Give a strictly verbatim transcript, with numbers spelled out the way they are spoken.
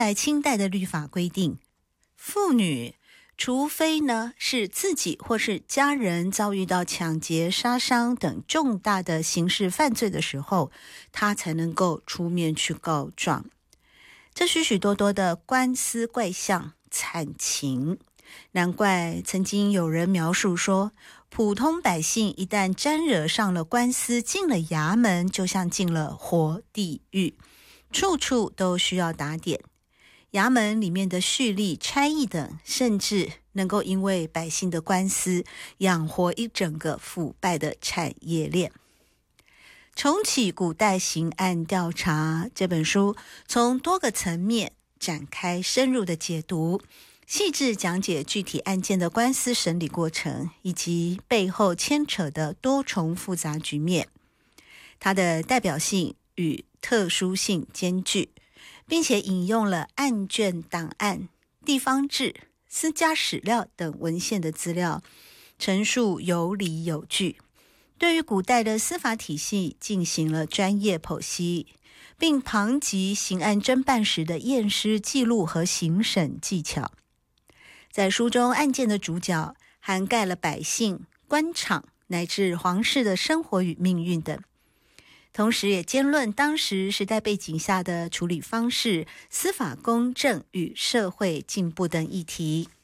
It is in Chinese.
在清代的律法规定，妇女除非呢是自己或是家人遭遇到抢劫、杀伤等重大的刑事犯罪的时候，她才能够出面去告状。这许许多多的官司怪象、惨情，难怪曾经有人描述说，普通百姓一旦沾惹上了官司，进了衙门就像进了活地狱，处处都需要打点。衙门里面的蓄力、差役等，甚至能够因为百姓的官司养活一整个腐败的产业链。重启古代刑案调查这本书，从多个层面展开深入的解读，细致讲解具体案件的官司审理过程，以及背后牵扯的多重复杂局面。它的代表性与特殊性兼具，并且引用了案卷档案、地方志、私家史料等文献的资料，陈述有理有据，对于古代的司法体系进行了专业剖析，并旁及刑案侦办时的验尸记录和刑审技巧。在书中，案件的主角涵盖了百姓、官场乃至皇室的生活与命运等，同时也兼论当时时代背景下的处理方式、司法公正与社会进步等议题。